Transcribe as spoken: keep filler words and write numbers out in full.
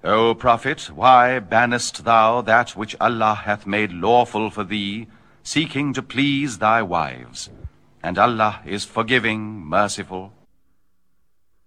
O prophet, why bannest thou that which Allah hath made lawful for thee, seeking to please thy wives? And Allah is forgiving, merciful.